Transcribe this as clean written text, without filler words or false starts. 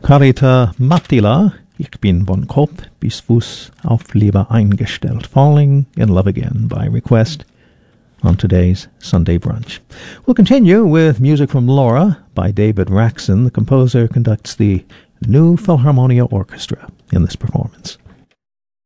Carita Mattila, ich bin von Kopf bis Fuß auf Liebe eingestellt. Falling in Love Again by request on today's Sunday Brunch. We'll continue with music from Laura by David Raxon. The composer conducts the New Philharmonia Orchestra in this performance.